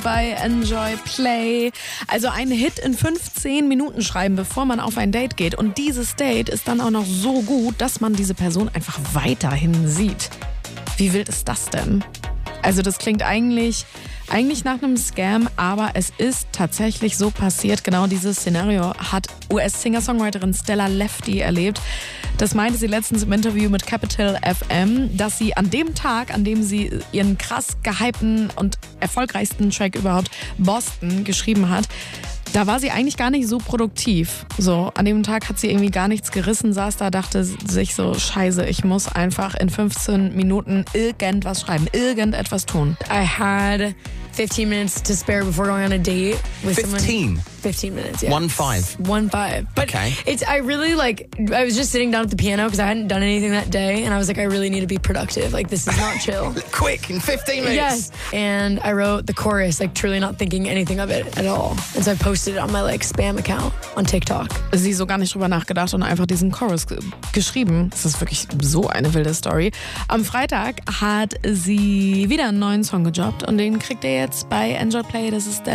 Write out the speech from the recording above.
bei Enjoy Play. Also einen Hit in 15 Minuten schreiben, bevor man auf ein Date geht. Und dieses Date ist dann auch noch so gut, dass man diese Person einfach weiterhin sieht. Wie wild ist das denn? Also das klingt eigentlich nach einem Scam, aber es ist tatsächlich so passiert. Genau dieses Szenario hat US-Singer-Songwriterin Stella Lefty erlebt. Das meinte sie letztens im Interview mit Capital FM, dass sie an dem Tag, an dem sie ihren krass gehypten und erfolgreichsten Track überhaupt, Boston, geschrieben hat, da war sie eigentlich gar nicht so produktiv. So, an dem Tag hat sie irgendwie gar nichts gerissen, saß da, dachte sich so, scheiße, ich muss einfach in 15 Minuten irgendwas schreiben, irgendetwas tun. I had 15 minutes to spare before going on a date with 15? 15 minutes, yeah. 1-5. But Okay. I was just sitting down at the piano because I hadn't done anything that day, and I was like, I really need to be productive. Like, this is not chill. Quick, in 15 minutes. Yes. And I wrote the chorus, like, truly not thinking anything of it at all. And so I posted it on my, like, spam account on TikTok. Sie so gar nicht drüber nachgedacht und einfach diesen Chorus geschrieben. Das ist wirklich so eine wilde Story. Am Freitag hat sie wieder einen neuen Song gedroppt und den kriegt ihr jetzt bei Enjoy Play. Das ist der